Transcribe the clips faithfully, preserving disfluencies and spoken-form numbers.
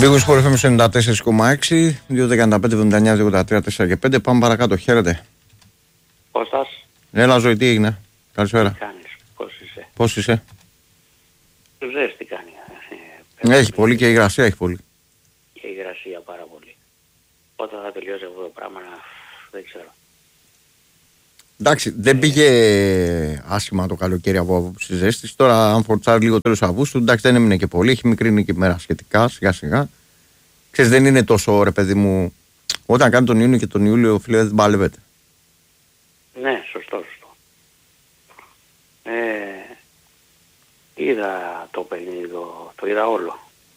Λίγο Sport εφ εμ ενενήντα τέσσερα κόμμα έξι, δύο δεκαεννιά πέντε εβδομήντα εννιά δύο ογδόντα τρία τέσσερα και πέντε. Πάμε παρακάτω. Χαίρετε. Κώστας. Έλα, Ζωή, τι έγινε. Καλησπέρα. Τι κάνεις, πώς είσαι. Πώς είσαι. Του ξέρεις τι κάνει. Ε, έχει πολύ και η υγρασία έχει πολύ. Και η υγρασία πάρα πολύ. Όταν θα τελειώσει αυτό το πράγμα, δεν ξέρω. Εντάξει, δεν πήγε άσχημα το καλοκαίρι από άποψη ζέστης. Τώρα, αν φορτσάρει λίγο τέλος Αυγούστου, εντάξει, δεν έμεινε και πολύ. Έχει μικρύνει και μέρα σχετικά, σιγά σιγά. Ξέρεις, δεν είναι τόσο ρε παιδί μου. Όταν κάνει τον Ιούνιο και τον Ιούλιο, φίλε, δεν παλεύεται. Ναι, σωστό, σωστό. Ε, είδα το παιχνίδι, το, το είδα όλο.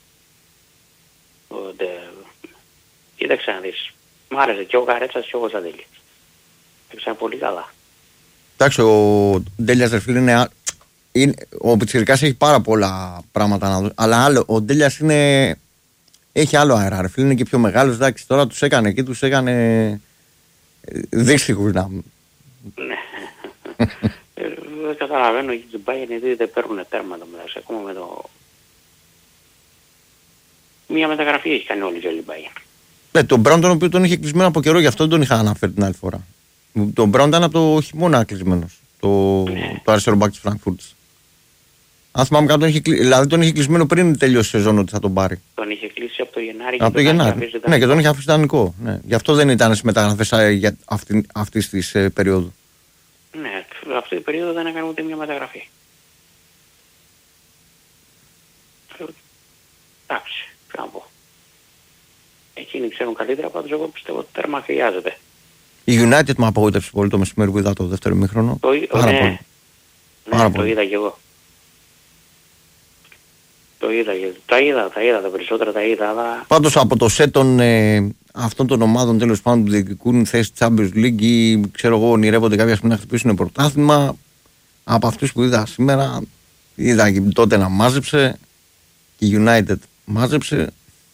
Το, τε, κοίταξε να δεις. Μ' άρεσε και ο Καρέτσας και ο Κωνσταντέλης. Έπαιξαν πολύ καλά. Εντάξει, ο Ντέλιας ρε φίλε είναι, είναι. Ο Πιτσιρικάς έχει πάρα πολλά πράγματα να δώσει. Αλλά άλλο, ο Ντέλιας είναι. Έχει άλλο αέρα, ρε φίλε, είναι και πιο μεγάλος. Εντάξει, τώρα τους έκανε εκεί, τους έκανε. Δύστιχους να. Ναι. Δεν καταλαβαίνω γιατί την πάει γιατί δεν παίρνουν τέρματα μεταξύ. Ακόμα με το. Μία μεταγραφή έχει κάνει όλη η Τζολιμπάγια. Ναι, τον Μπράουν τον οποίο τον είχε κλεισμένο από καιρό, γι' αυτό δεν τον είχα αναφέρει την άλλη φορά. Τον Μπράουν ήταν από το χειμώνα κλεισμένος. Το, ναι. Το αριστερό μπακ της Φραγκφούρτης. Αν θυμάμαι κάτι, τον είχε, δηλαδή τον είχε κλεισμένο πριν τελειώσει η σεζόν ότι θα τον πάρει. Τον είχε κλείσει από το Γενάρη. Από το Γενάρη. Ναι, και τον είχε αφήσει δανεικό. Ναι. Γι' αυτό δεν ήταν στις μεταγραφές για αυτή, αυτής της ε, περίοδου. Ναι, αυτή την περίοδο δεν έκανε ούτε μια μεταγραφή. Εντάξει, τι να πω. Εκείνοι ξέρουν καλύτερα, πάντως εγώ πιστεύω ότι τέρμα χρειάζεται. Η United με απογοήτευσε πολύ το μεσημέρι που είδα το δεύτερο ημίχρονο. Το, Πάρα ναι, πολύ. Ναι, Πάρα το πολύ. είδα κι εγώ. Το είδα, τα είδα, τα είδα, τα περισσότερα τα είδα, αλλά... Πάντως από το σετ των ε, αυτών των ομάδων τέλος πάντων που διεκδικούν θέση Champions League ή ξέρω εγώ ονειρεύονται κάποια στιγμή να χτυπήσουν πρωτάθλημα, από αυτούς που είδα σήμερα, είδα και τότε να μάζεψε και η United μάζεψε.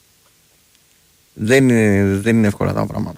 Δεν είναι, δεν είναι εύκολα τα πράγματα.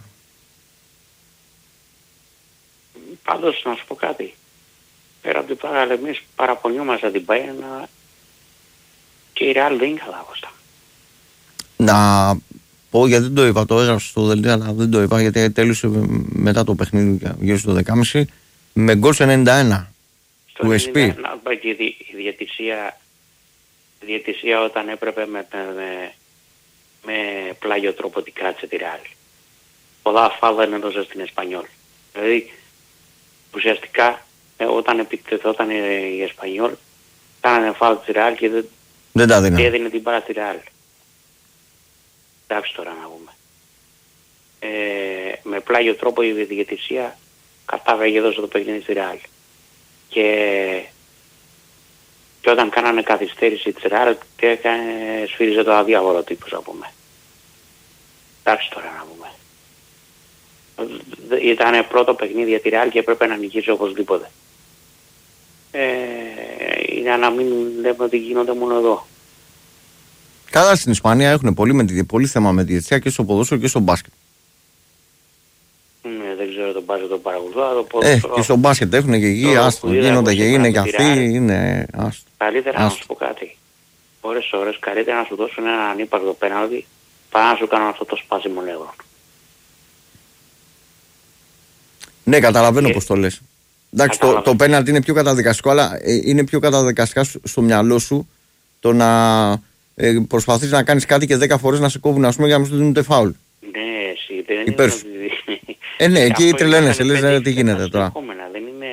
Πάντως να σου πω κάτι. Πέρα από την πράγμα εμείς παραπονιόμαστε την Bayern και η Real δεν είναι καλά Κώστα. Να πω γιατί δεν το είπα, το έγραψα στο δελτίο αλλά δεν το είπα γιατί τέλειωσε μετά το παιχνίδι γύρω στο δεκάμιση με γκολ ενενήντα ένα του ες πι. Να πω και η διαιτησία, η διαιτησία όταν έπρεπε με, με, με πλάγιο τρόπο την κράτησε τη Real. Πολλά φάλα δεν έδωσε στην Εσπανιόλ. Δηλαδή ουσιαστικά ε, όταν επιτεθόταν η Εσπανιόλ κάνανε φάλα τη Real και δεν, δεν τα δίνανε. έδινε την πάρα στη Real. Εντάξει τώρα να πούμε. Ε, με πλάγιο τρόπο η διαιτησία κατάβεγε εδώ στο παιχνίδι στη Real. Και, και όταν κάνανε καθυστέρηση της Real σφύριζε το αδιάβολο τύπος να πούμε. Εντάξει τώρα να πούμε. Ήταν πρώτο παιχνίδι για τη Real και έπρεπε να νικήσει οπωσδήποτε. Ε, είναι να μην λέμε ότι γίνονται μόνο εδώ. Καλά στην Ισπανία έχουν πολύ, με τη, πολύ θέμα με τη διαιτησία και στο ποδόσφαιρο και στο μπάσκετ. Ναι, δεν ξέρω το μπάσκετ το παρακολουθώ. Το ποδόσφαιρο... Ε, και στο μπάσκετ έχουν και εκεί, άστο, γίνονται και είναι και αυτοί, είναι άστο. Καλύτερα άστο. Να σου πω κάτι. Ώρες ώρες καλύτερα να σου δώσουν ένα ανύπαρκτο πέναλτι παρά να σου κάνουν αυτό το σπάσιμο νεύρο. Ναι, καταλαβαίνω πώς το λες. Εντάξει, το, το πέναλτι είναι πιο καταδικαστικό, αλλά ε, είναι πιο καταδικαστικά στο, στο μυαλό σου το να ε, προσπαθείς να κάνεις κάτι και δέκα φορές να σε κόβουν, ας πούμε, για να μην σου δίνουν τε φάουλ. Ναι, εσύ δεν Υπέρ είναι... σου. Ε, ναι, εκεί τρελαίνεσαι, λες ε, τι γίνεται τώρα. Δεν είναι...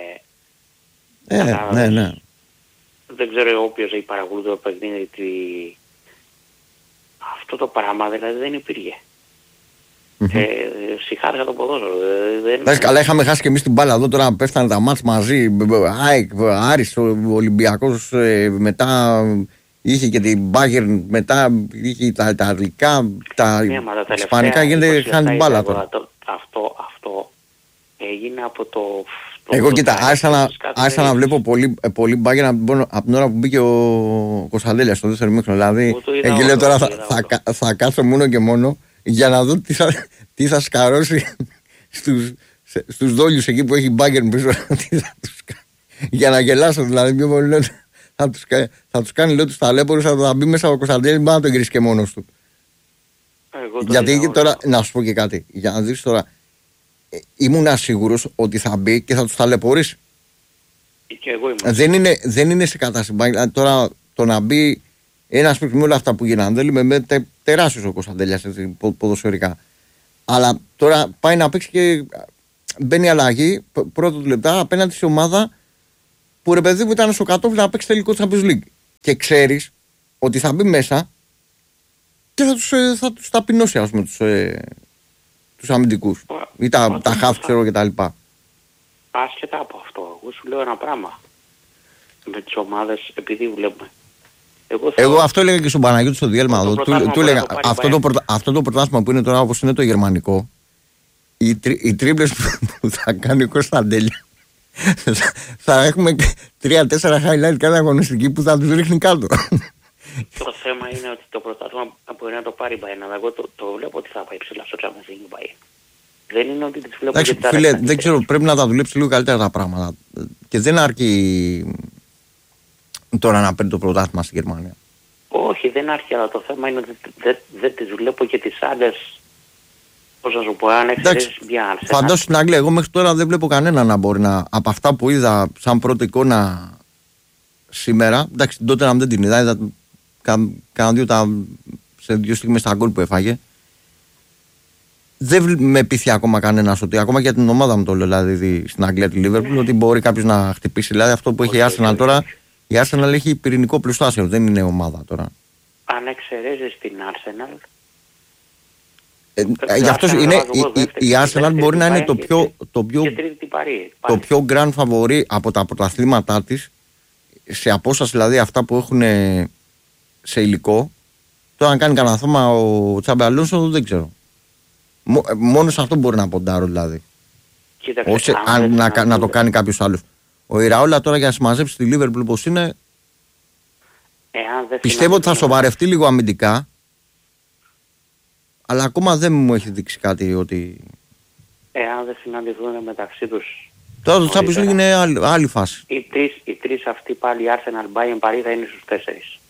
Ε, ναι, ναι. Δεν ξέρω όποιος έχει παρακολουθεί το παιχνίδι ότι αυτό το πράγμα δηλαδή δεν υπήρχε. Mm-hmm. Ε, συγχάρηκα το ποδόσφαιρο. Δεν... Καλά, είχαμε χάσει και εμείς την μπάλα εδώ τώρα. Πέφτανε τα μάτς μαζί. ΑΕΚ, Άρης, ο Ολυμπιακός ε, μετά είχε και την Bayern, μετά είχε τα Ιταλικά, τα ναι, Ισπανικά. Γίνεται χάνει την μπάλα τώρα. Το, αυτό, αυτό έγινε από το. το Εγώ κοίτα, άρχισα να, άρχισα να βλέπω πολύ, πολύ Bayern από, από την ώρα που μπήκε ο Κωνσταντέλιας στο δεύτερο μήχρονο. Δηλαδή, εκεί λέω τώρα θα, θα, θα, θα κάτσω μόνο και μόνο για να δω τι θα, τι θα σκαρώσει στους, στους δόλιους εκεί που έχει Bayern πίσω. Τι θα τους κάνει. Για να γελάσω δηλαδή, πιο πολύ λέω, θα τους, θα τους κάνει λέω τους ταλέπορους, θα, θα μπει μέσα ο Κωνσταντέλης, μπορεί να τον γυρίσει και μόνος του. γιατί τώρα, να σου πω και κάτι, για να δεις τώρα, ε, ήμουν σίγουρος ότι θα μπει και θα τους ταλαιπωρήσει. Και εγώ ήμουν. Δεν είναι, δεν είναι σε κατάσταση. Τώρα το να μπει ένας παίκτης με όλα αυτά που γίνανε, δεν λέμε με τε, τεράστιος ο Κωνσταντέλιας πο, ποδοσφαιρικά. Αλλά τώρα πάει να παίξει και μπαίνει αλλαγή πρώτο του λεπτά απέναντι σε ομάδα που ρε παιδί μου ήταν στο κατόφλι να παίξει τελικό Champions League. Και ξέρεις ότι θα μπει μέσα και θα τους, θα τους ταπεινώσει, ας πούμε, τους, ε, τους αμυντικούς ή τα, τα χαφ, ξέρω και τα λοιπά. Άσχετα από αυτό, εγώ σου λέω ένα πράγμα. Με τις ομάδες, επειδή βλέπουμε. Εγώ, θα... εγώ αυτό έλεγα και στον Παναγιώτη στο διέλμα εδώ. Του, του έλεγα το αυτό, το πρωτα, αυτό το πρωτάθλημα που είναι τώρα όπως είναι το γερμανικό, οι, τρι, οι τρίπλες που θα κάνει ο Κωνσταντέλια θα, θα έχουμε τρία-τέσσερα highlight κάθε αγωνιστική που θα τους ρίχνει κάτω. Το θέμα είναι ότι το πρωτάθλημα μπορεί να το πάρει η Bayern, αλλά εγώ το, το βλέπω ότι θα πάει ψηλά στο Champions League η Bayern. Δεν είναι ότι τις βλέπω. Εντάξει, φίλε, δεν ξέρω, πρέπει να τα δουλέψει λίγο καλύτερα τα πράγματα. Και δεν αρκεί τώρα να παίρνει το πρωτάθλημα στη Γερμανία. Όχι, δεν αρκεί, αλλά το θέμα είναι ότι δεν, δεν τις βλέπω και τις άλλες. Πώς να σου πω, αν εξαιρέσεις μια Arsenal. Φαντάσου στην Αγγλία, εγώ μέχρι τώρα δεν βλέπω κανένα να μπορεί να. Από αυτά που είδα σαν πρώτη εικόνα σήμερα. Εντάξει, τότε να δεν την είδα. Είδα κάνα δύο τα, σε δύο στιγμές τα γκολ που έφαγε. Δεν με πείθει ακόμα κανένα ότι ακόμα και για την ομάδα μου το λέω, δηλαδή στην Αγγλία τη Liverpool, ότι μπορεί κάποιο να χτυπήσει. Δηλαδή αυτό που έχει η Arsenal τώρα, η Arsenal έχει πυρηνικό πλουστάσιο, δεν είναι ομάδα τώρα. Αν εξαιρέσεις την Arsenal. Ε, γι' αυτό είναι, η, η, η Arsenal μπορεί να είναι το πιο, το πιο, το πιο grand favori από τα πρωταθλήματά της, σε απόσταση δηλαδή αυτά που έχουν σε υλικό. Τώρα αν κάνει κανένα θέμα ο Τσάμπε Αλόνσο δεν ξέρω. Μόνο σε αυτό μπορεί να ποντάρω δηλαδή. Κοίταξε, Ose, αν, να, να, να το κάνει κάποιος άλλος. Ο Ιραόλα τώρα για να συμμαζέψει τη Λίβερπουλ όπως είναι, πιστεύω ότι θα σοβαρευτεί λίγο αμυντικά, αλλά ακόμα δεν μου έχει δείξει κάτι ότι... Εάν δεν συναντηθούν μεταξύ τους... Τώρα το Champions League είναι άλλη, άλλη φάση. Οι τρεις, οι τρεις αυτοί πάλι, Arsenal, Bayern, Paris θα είναι στους τέσσερις.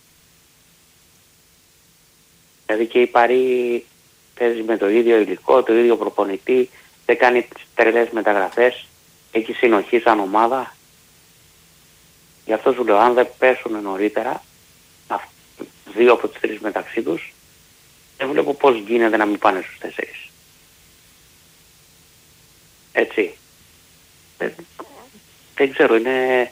Δηλαδή και η Paris παίζει με το ίδιο υλικό, το ίδιο προπονητή, δεν κάνει τρελές μεταγραφές, έχει συνοχή σαν ομάδα. Γι' αυτό σου λέω, αν δεν πέσουν νωρίτερα, δύο από τις τρεις μεταξύ τους, δεν βλέπω πώς γίνεται να μην πάνε στους τέσσερις. Έτσι. Δεν, δεν ξέρω, είναι...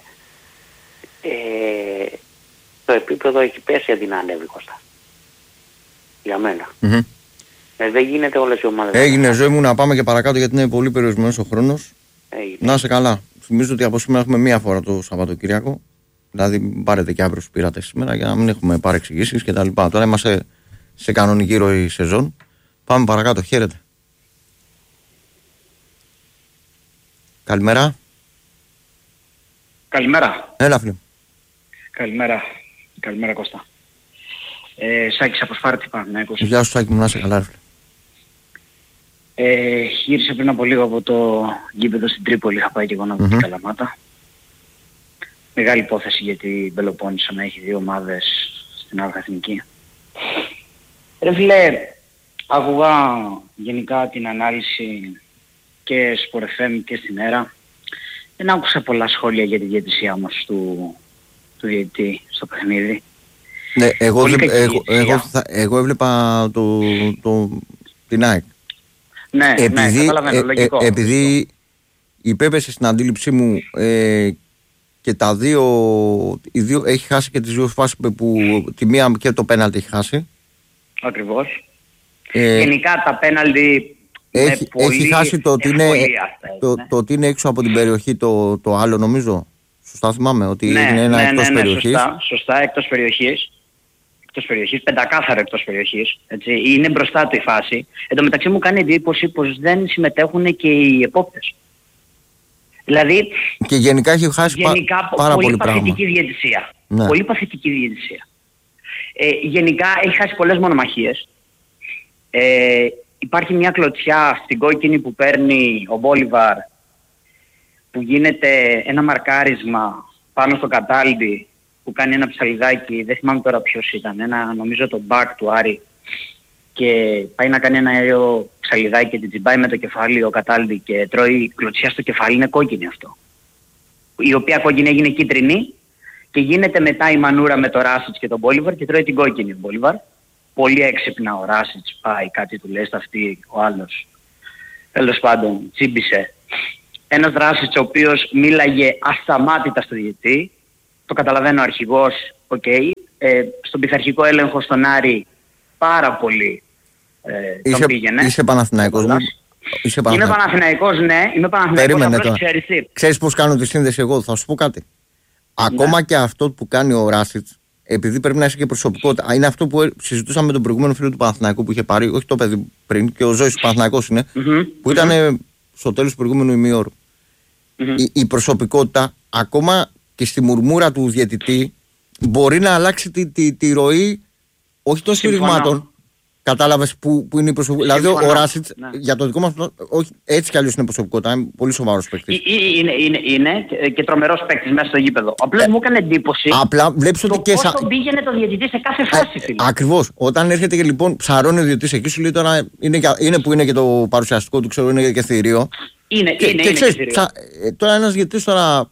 Ε, το επίπεδο έχει πέσει αντί να ανέβει, Κώστα. Για μένα. Mm-hmm. Ε, δεν γίνεται όλες οι ομάδες. Έγινε, ζωή μου, να πάμε και παρακάτω γιατί είναι πολύ περιορισμένος ο χρόνος. Έγινε. Να είσαι καλά. Θυμίζω ότι από σήμερα έχουμε μία φορά το Σαββατοκύριακο. Δηλαδή πάρετε και αύριο που πήρατε σήμερα για να μην έχουμε παρεξηγήσεις και τα λοιπά. Τώρα είμαστε σε κανονική ροή σεζόν. Πάμε παρακάτω. Χαίρετε. Καλημέρα. Καλημέρα. Έλα φίλε. Καλημέρα. Καλημέρα Κώστα. Ε, Σάκης από Σπάρτη Παναθηναϊκός. Γεια σου Σάκη μου, να είσαι καλά φίλε. Ε, γύρισα πριν από λίγο από το γήπεδο στην Τρίπολη, είχα πάει και εγώ να δω mm-hmm. την Καλαμάτα. Μεγάλη υπόθεση για την Πελοπόννησο να έχει δύο ομάδες στην Άλφα Εθνική. Ρε φίλε, άκουγα γενικά την ανάλυση και στο εφ εμ και στην ΕΡΑ. Δεν άκουσα πολλά σχόλια για τη διαιτησία όμως του, του διαιτητή στο παιχνίδι. Ναι, εγώ, δεν, εγώ, εγώ, θα, εγώ έβλεπα το, το, την ΑΕΚ. Ναι, επειδή, ναι, καταλαβαίνω, ε, λογικό. Ε, επειδή υπέπεσε στην αντίληψή μου ε, και τα δύο, οι δύο, έχει χάσει και τις δύο φάσεις που τη μία και το πέναλτι έχει χάσει. Ακριβώς. Ε, Γενικά τα πέναλτι έχει, πολύ έχει χάσει το ότι, είναι, αυτά, το, το ότι είναι έξω από την περιοχή το, το άλλο νομίζω. Σωστά θυμάμαι ότι ναι, είναι ένα ναι, εκτός ναι, ναι, περιοχής. Σωστά, σωστά, εκτός περιοχής. Εκτός περιοχής, πεντακάθαρα εκτός περιοχής. Έτσι. Είναι μπροστά του η φάση. Εν τω μεταξύ μου κάνει εντύπωση πως δεν συμμετέχουν και οι επόπτες. Δηλαδή, και γενικά έχει χάσει γενικά, πάρα πολύ, πολύ πράγμα. παθητική διαιτησία. Ναι. Πολύ παθητική διαιτησία. Ε, γενικά έχει χάσει πολλές μονομαχίες. Ε, υπάρχει μια κλωτσιά στην κόκκινη που παίρνει ο Μπόλιβαρ, που γίνεται ένα μαρκάρισμα πάνω στο Καταλντι, που κάνει ένα ψαλιδάκι, δεν θυμάμαι τώρα ποιος ήταν, ένα νομίζω το back του Άρη, και πάει να κάνει ένα αέριο ξαλιδάκι και την τσιμπάει με το κεφάλι ο Καταλdi και τρώει κλωτσιά στο κεφάλι, είναι κόκκινη αυτό. Η οποία κόκκινη έγινε κίτρινη και γίνεται μετά η μανούρα με το Ράσιτς και τον Μπόλιβαρ και τρώει την κόκκινη ο Μπόλιβαρ. Πολύ έξυπνα ο Ράσιτς πάει, κάτι του λέει στα αυτή, ο άλλος. Τέλος πάντων, τσίμπησε. Ένας Ράσιτς ο οποίος μίλαγε ασταμάτητα στο διαιτητή. Το καταλαβαίνω, ο αρχηγός, οκ. Okay. Ε, στον πειθαρχικό έλεγχο στον Άρη πάρα πολύ ε, είσαι, τον πήγαινε. Είσαι Παναθηναϊκός. Είσαι είμαι Παναθηναϊκός, ναι. Είμαι Παναθηναϊκός, απλώς ξέρεις τι. Ξέρεις πώς κάνω τη σύνδεση εγώ, θα σου πω κάτι. Ακόμα ναι. Και αυτό που κάνει ο Ράσιτς, επειδή πρέπει να είσαι και προσωπικότητα, είναι αυτό που συζητούσαμε με τον προηγούμενο φίλο του Παναθηναϊκού που είχε πάρει, όχι το παιδί πριν, και ο Ζώης του Παναθηναϊκός είναι, mm-hmm. που ήταν mm-hmm. στο τέλος του προηγούμενου ημιώρου. Mm-hmm. Η, η προσωπικότητα, ακόμα και στη μουρμούρα του διαιτητή, μπορεί να αλλάξει τη, τη, τη ροή, όχι των σφυριγμάτων. Κατάλαβες που, που είναι η προσωπικότητα. Δηλαδή ο Ράσιτς, ναι. για το δικό μας, όχι, έτσι κι αλλιώς είναι προσωπικότητα, είναι πολύ σοβαρός παίκτης. Είναι, είναι, είναι και, και τρομερός παίκτης μέσα στο γήπεδο. Απλώς ε, μου έκανε εντύπωση απλά βλέπεις ότι και πώς σα... τον πήγαινε το διαιτητή σε κάθε φάση. Ε, ακριβώς. Όταν έρχεται και λοιπόν ψαρώνει ο διαιτητής εκεί, σου λέει τώρα είναι, είναι που είναι και το παρουσιαστικό του, ξέρω, είναι και θηρίο. Είναι, και, είναι, και είναι ξέρεις, και ψα... τώρα ένας διαιτητής τώρα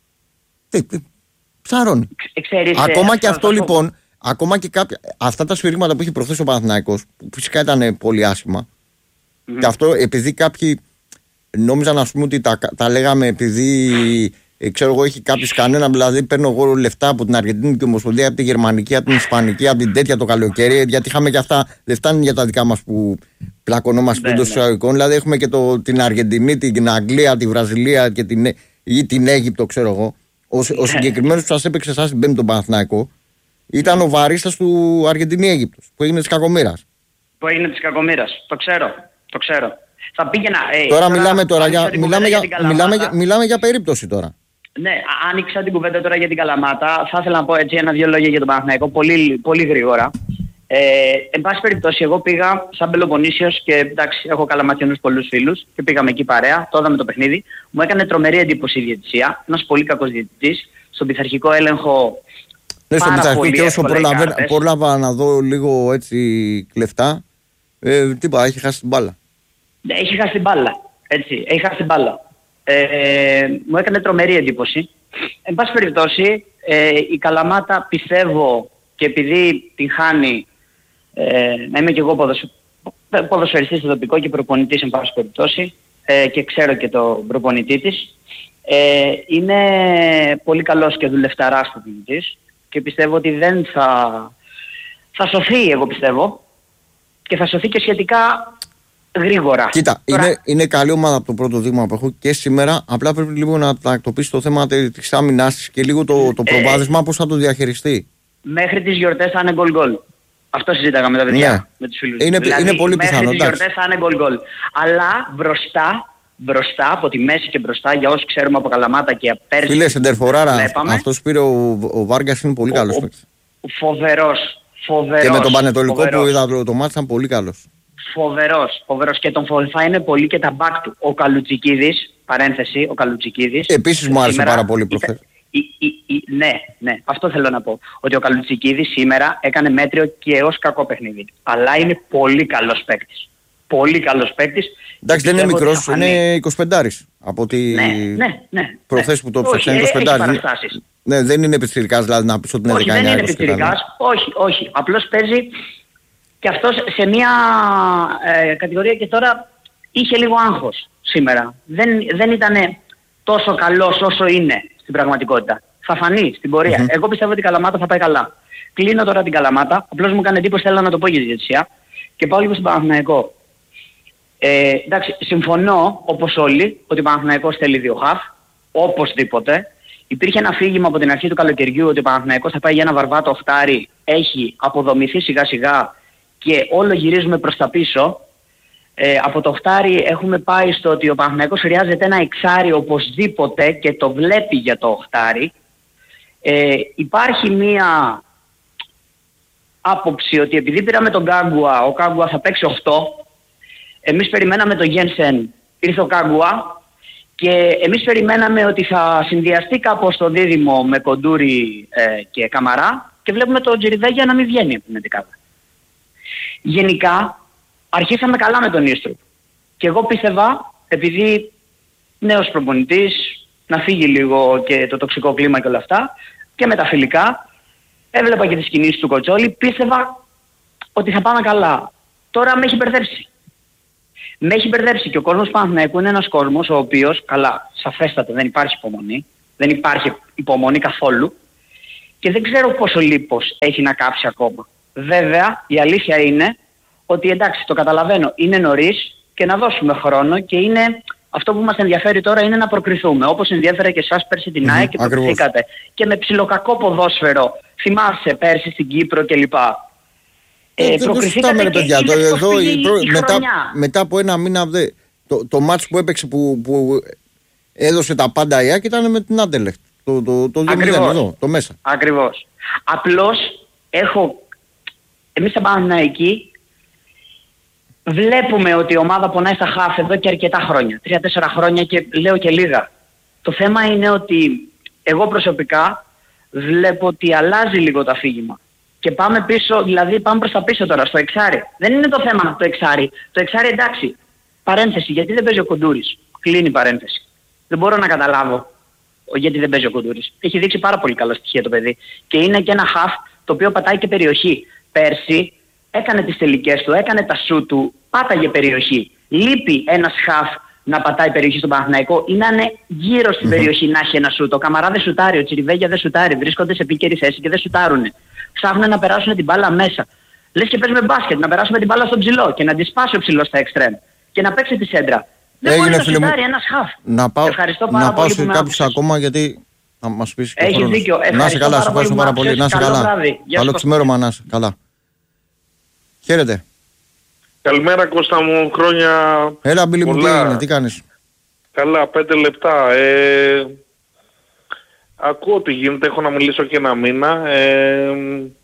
ψαρώνει. Ξέρεις, ακόμα ε, και αυτό λοιπόν. Ακόμα και κάποια, αυτά τα σφυρίγματα που είχε προχθές ο Παναθηναϊκός, που φυσικά ήταν πολύ άσχημα, mm-hmm. και αυτό επειδή κάποιοι νόμιζαν, ας πούμε, ότι τα, τα λέγαμε επειδή ε, ξέρω εγώ, έχει κάποιος κανένα, δηλαδή παίρνω εγώ λεφτά από την Αργεντινική Ομοσπονδία, από τη Γερμανική, από την Ισπανική, από την τέτοια το καλοκαίρι, γιατί είχαμε και αυτά, δεν φτάνουν για τα δικά μας που πλακωνόμαστε εντός εισαγωγικών, δηλαδή έχουμε και το, την Αργεντινή, την Αγγλία, τη Βραζιλία και την, ή την Αίγυπτο, ξέρω εγώ. Ο, ο συγκεκριμένος που σας έπαιξε εσάς την Πέμπτη τον Παναθηναϊκό ήταν ο βαρίστας του Αργεντινή-Αίγυπτος, που έγινε της κακομοίρας. Που έγινε της κακομοίρας. Το ξέρω. Το ξέρω. Θα πήγαινα. Ε, τώρα, τώρα μιλάμε τώρα για, μιλάμε για, για μιλάμε, για, μιλάμε για περίπτωση τώρα. Ναι, άνοιξα την κουβέντα τώρα για την Καλαμάτα. Θα ήθελα να πω έτσι ένα-δύο λόγια για τον Παναθηναϊκό, πολύ, πολύ γρήγορα. Ε, εν πάση περιπτώσει, εγώ πήγα σαν Πελοποννήσιος και εντάξει, έχω καλαματιανούς πολλούς φίλους και πήγαμε εκεί παρέα, το είδαμε το παιχνίδι. Μου έκανε τρομερή εντύπωση η διαιτησία. Ένας πολύ κακός διαιτητής. Στον πειθαρχικό έλεγχο. Ναι, στον πειθαρχικό και όσο πρόλαβα να δω λίγο έτσι κλεφτά, ε, τίποτα, έχει χάσει την μπάλα. Ναι, έχει χάσει την μπάλα. Έτσι, έχει χάσει την μπάλα. Ε, μου έκανε τρομερή εντύπωση. Εν πάση περιπτώσει, ε, η Καλαμάτα πιστεύω και επειδή την χάνει, ε, να είμαι και εγώ ποδοσ... ποδοσφαιριστής στο τοπικό και προπονητής εν πάση περιπτώσει, ε, και ξέρω και τον προπονητή της, ε, είναι πολύ καλός και δουλευταράς προπονητής και πιστεύω ότι δεν θα, θα σωθεί, εγώ πιστεύω, και θα σωθεί και σχετικά γρήγορα. Κοίτα, Τώρα... είναι, είναι καλή ομάδα από το πρώτο δείγμα που έχω και σήμερα. Απλά πρέπει λίγο να τακτοποιήσει το θέμα της άμυνας και λίγο το, το προβάδισμα, ε, πώς θα το διαχειριστεί. Μέχρι τις γιορτές θα είναι γκολ-γκολ. Αυτό συζήταγα με τα παιδιά, ναι. με τους φίλους. Είναι, δηλαδή, είναι πολύ πιθανό. Μέχρι τις γιορτές θα είναι γκολ-γκολ. Αλλά μπροστά, μπροστά, από τη μέση και μπροστά, για όσους ξέρουμε από Καλαμάτα και πέρσι. Φίλε, σεντερφοράρα, αυτός πήρε ο, ο Βάργας, είναι πολύ καλός. Φοβερός, φοβερός. Και με τον Πανετολικό που είδα το, το μάτς ήταν πολύ καλός. Φοβερός, φοβερός, και τον βοηθάει είναι πολύ και τα μπακ του. Ο Καλουτσικίδης, παρένθεση, ο Καλουτσικίδης. Επίσης μου άρεσε πάρα πολύ προχθές. Ναι, ναι, αυτό θέλω να πω. Ότι ο Καλουτσικίδης σήμερα έκανε μέτριο και ως κακό παιχνίδι. Αλλά είναι πολύ καλός παίκτης. Πολύ καλός παίκτης. Εντάξει, δεν είναι μικρός, είναι εικοσιπεντάρης. Από ότι ναι, ναι, ναι, προχθές που το ψάξανε εικοσιπεντάρης. Ναι, δεν είναι πιτσιρικάς, δηλαδή να πεις ότι είναι δεκαεννιά. Όχι, δεν είναι πιτσιρικάς, όχι, όχι. Απλώς παίζει και αυτός σε μια ε, κατηγορία και τώρα είχε λίγο άγχος σήμερα. Δεν, δεν ήταν τόσο καλός όσο είναι στην πραγματικότητα. Θα φανεί στην πορεία. Mm-hmm. Εγώ πιστεύω ότι η Καλαμάτα θα πάει καλά. Κλείνω τώρα την Καλαμάτα. Απλώς μου έκανε εντύπωση, θέλω να το πω για τη διαιτησία. Και πάω λίγο στον Παναθηναϊκό. Ε, εντάξει, συμφωνώ όπως όλοι ότι ο Παναθηναϊκός θέλει δύο χαφ. Οπωσδήποτε. Υπήρχε ένα φύγημα από την αρχή του καλοκαιριού ότι ο Παναθηναϊκός θα πάει για ένα βαρβάτο οχτάρι. Έχει αποδομηθεί σιγά σιγά και όλο γυρίζουμε προς τα πίσω. Ε, από το οχτάρι έχουμε πάει στο ότι ο Παναθηναϊκός χρειάζεται ένα εξάρι οπωσδήποτε και το βλέπει για το οχτάρι. Ε, υπάρχει μία άποψη ότι επειδή πήραμε τον Κάγκουα, ο Κάγκουα θα παίξει οκτώ. Εμείς περιμέναμε τον Γένσεν, ήρθε ο Κάγκουα και εμείς περιμέναμε ότι θα συνδυαστεί κάπως το δίδυμο με Κοντούρι ε, και Καμαρά και βλέπουμε τον Τζιριδέγια να μην βγαίνει από την εντεκάδα. Γενικά, αρχίσαμε καλά με τον Ίστρου. Και εγώ πίστευα, επειδή νέος προπονητής, να φύγει λίγο και το τοξικό κλίμα και όλα αυτά, και με τα φιλικά, έβλεπα και τις κινήσεις του Κοτσόλη, πίστευα ότι θα πάμε καλά. Τώρα με έχει μπερδέψει. Με έχει μπερδέψει και ο κόσμος Παναθηναϊκού είναι ένας κόσμος ο οποίος, καλά, σαφέστατα δεν υπάρχει υπομονή, δεν υπάρχει υπομονή καθόλου και δεν ξέρω πόσο λίπος έχει να κάψει ακόμα. Βέβαια, η αλήθεια είναι ότι εντάξει, το καταλαβαίνω, είναι νωρίς και να δώσουμε χρόνο και είναι... Αυτό που μας ενδιαφέρει τώρα είναι να προκριθούμε. Όπως ενδιαφέρε και εσάς πέρσι την ΑΕΚ και προκριθήκατε. Και με ψιλοκακό ποδόσφαιρο. Θυμάσαι πέρσι στην Κύπρο κλπ. Ε, προκριθήκατε και το, εδώ, η προ... η μετά, μετά από ένα μήνα δε, το, το μάτς που έπαιξε που, που έδωσε τα πάντα η ΑΕΚ ήταν με την Άντελεχτ. Το, το, το, το εδώ, το μέσα. Ακριβώς. Απλώς έχω... Εμείς στα Παναθηναϊκοί βλέπουμε ότι η ομάδα πονάει στα χαφ εδώ και αρκετά χρόνια. Τρία-τέσσερα χρόνια και λέω και λίγα. Το θέμα είναι ότι εγώ προσωπικά βλέπω ότι αλλάζει λίγο το αφήγημα. Και πάμε πίσω, δηλαδή πάμε προς τα πίσω τώρα, στο εξάρι. Δεν είναι το θέμα το εξάρι. Το εξάρι εντάξει. Παρένθεση, γιατί δεν παίζει ο Κουντούρης. Κλείνει η παρένθεση. Δεν μπορώ να καταλάβω γιατί δεν παίζει ο Κουντούρης. Έχει δείξει πάρα πολύ καλά στοιχεία το παιδί. Και είναι και ένα χαφ το οποίο πατάει και περιοχή. Πέρσι έκανε τις τελικές του, έκανε τα σου του, πάταγε περιοχή. Λείπει ένας χαφ να πατάει περιοχή στον Παναθηναϊκό ή να είναι γύρω στην mm-hmm. περιοχή να έχει ένα σούτ. Ο Καμαρά δεν σουτάρει, ο Τσιριβέγια δεν σουτάρει, βρίσκονται σε επίκαιρη θέση και δεν σουτάρουνε. Ψάχνουν να περάσουν την μπάλα μέσα. Λες και παίζουμε μπάσκετ, να περάσουμε την μπάλα στον ψηλό και να τη σπάσει ο ψηλός στα εξτρέμ και να παίξει τη σέντρα. Δεν μπορεί να σουτάρει ένας χαφ. Να πάω, Ευχαριστώ πάρα να πάω σε κάποιους ακόμα γιατί θα μας πεις και Έχεις δίκιο. Να είσαι καλά, σε ευχαριστώ πάρα πολύ. Να είσαι καλά. Καλό ξημέρωμα να είσαι καλά. Χαίρετε. Καλημέρα Κώστα μου, χρόνια Έλα Μπίλη μου, τι είναι, τι κάνεις? Καλά, πέντε λεπτά. Ε, ακούω τι γίνεται, έχω να μιλήσω και ένα μήνα. Ε,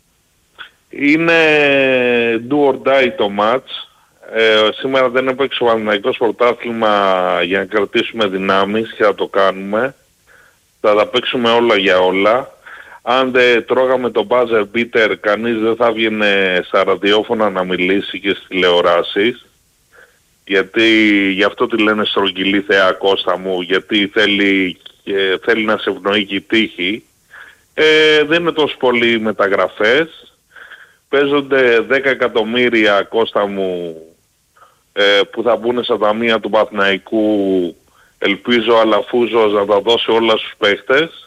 είναι do or die το match. Ε, σήμερα δεν έπαιξε ο Παναθηναϊκός πρωτάθλημα για να κρατήσουμε δυνάμεις και θα το κάνουμε. Θα τα παίξουμε όλα για όλα. Αν δεν τρώγαμε το buzzer beater, κανείς δεν θα βγαινε στα ραδιόφωνα να μιλήσει και στις τηλεοράσεις. Γιατί γι' αυτό τη λένε στρογγυλή θεά Κώστα μου, γιατί θέλει, ε, θέλει να σε ευνοεί και η τύχη. Ε, δεν είναι τόσο πολλοί μεταγραφές. Παίζονται δέκα εκατομμύρια Κώστα μου ε, που θα μπουν στα ταμεία του Παναθηναϊκού. Ελπίζω ο Αλαφούζος να τα δώσει όλα στους παίχτες.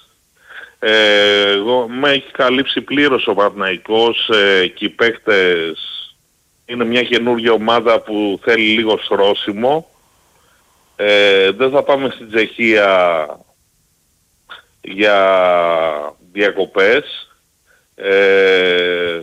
Ε, εγώ, με έχει καλύψει πλήρως ο Παναθηναϊκός ε, και οι παίκτες είναι μια καινούργια ομάδα που θέλει λίγο στρώσιμο. Ε, δεν θα πάμε στην Τσεχία για διακοπές ε,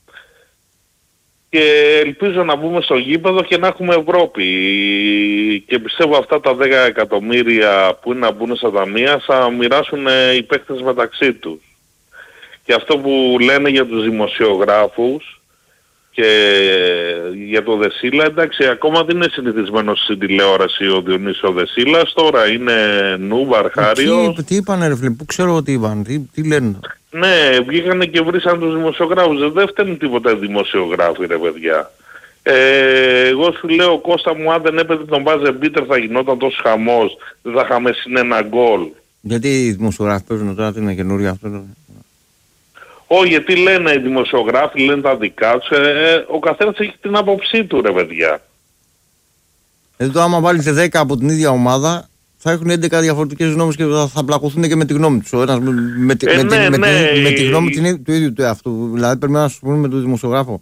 και ελπίζω να μπούμε στο γήπεδο και να έχουμε Ευρώπη και πιστεύω αυτά τα δέκα εκατομμύρια που είναι να μπουν στα ταμεία θα μοιράσουν οι παίκτες μεταξύ τους. Και αυτό που λένε για τους δημοσιογράφους και για το Δεσίλα, εντάξει, ακόμα δεν είναι συνηθισμένος στην τηλεόραση ο Διονύσης Δεσίλας, τώρα είναι νου, αρχάριος. Τι, τι είπανε ρε φίλε, πού ξέρω τι είπαν, τι, τι λένε. Ναι, βγήκανε και βρήσαν τους δημοσιογράφους, δεν φταίνουν τίποτα δημοσιογράφοι ρε παιδιά. Ε, εγώ σου λέω Κώστα μου, αν δεν έπαιζε τον Μπάζερ Μπίτερ θα γινόταν τόσο χαμός, δεν θα είχαμε συν ένα γκολ. Γιατί οι δημοσιογράφοι παίζουν τώρα, τι είναι καινούργια αυτό? Όχι, γιατί λένε οι δημοσιογράφοι, λένε τα δικά τους, ε, ο καθένας έχει την άποψή του ρε παιδιά. Εδώ άμα βάλετε δέκα από την ίδια ομάδα θα έχουν έντεκα διαφορετικές γνώμες και θα, θα πλακωθούν και με τη γνώμη τους. Ο ένας με, με, ε, με, ναι, με, ναι, με, με τη γνώμη η... του ίδιου του εαυτού. Δηλαδή πρέπει να σου πούμε με τον δημοσιογράφο.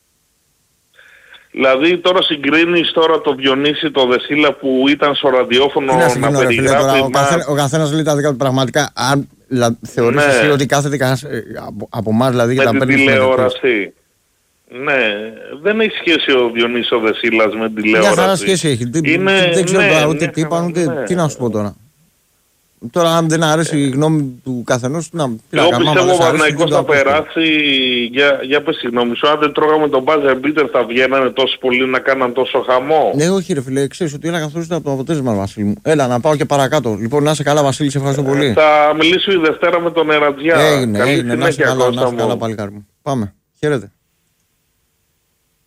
Δηλαδή τώρα συγκρίνεις τώρα το Διονύση, το Δεσίλα που ήταν στο ραδιόφωνο να, να περιγράφει... Φίλε, τώρα, ο, καθένα, ο καθένας λέει τα δικά του πραγματικά. Αν δηλαδή, θεωρείς ναι. εσύ ότι κάθεται κανένας από, από εμάς δηλαδή με και την τα τηλεόραση. Ναι, δεν έχει σχέση ο Διονύσης ο Δεσίλας με την τηλεόραση. Για χαρά σχέση έχει. Είναι, δεν ξέρω ναι, τώρα ούτε ναι, τι είπαν ούτε ναι. τι να σου πω τώρα. Τώρα αν δεν αρέσει η γνώμη του καθενός, να πει. Εγώ πιστεύω ο Παναθηναϊκός θα περάσει, για, για πες η γνώμη σου, αν δεν τρώγαμε τον Μπάζερ Μπίτερ θα βγαίνανε τόσο πολύ να κάναν τόσο χαμό. Ναι, όχι ρε φίλε, ξέρεις ότι είναι καθώς από το αποτέλεσμα Βασίλη μου. Έλα να πάω και παρακάτω. Λοιπόν, να είσαι καλά Βασίλη, σε ευχαριστώ πολύ. Θα μιλήσω η Δευτέρα με τον Ερατζιά. Έγινε, έγινε, να είσαι καλά, να είσαι καλά παλικάρι μου. Πάμε, χαίρετε.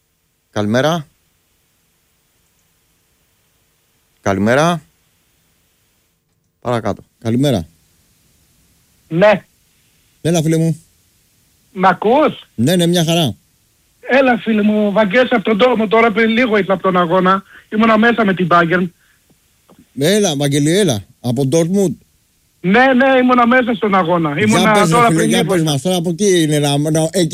Καλημέρα. Καλημέρα. Παρακάτω. Καλημέρα. Ναι. Έλα φίλε μου. Μ' ακούς? Ναι, ναι, μια χαρά. Έλα φίλε μου, Βαγγέλης από τον τόμο, τώρα πριν λίγο ήρθα από τον αγώνα. Ήμουνα μέσα με την Bayern. Έλα, Βαγγέλη, έλα. Από Dortmund. Ναι, ναι, ήμουνα μέσα στον αγώνα. Ήμουνα Για πες, τώρα φίλε, πριν για λίγο. πες μας, τώρα από εκεί είναι να... να- εκεί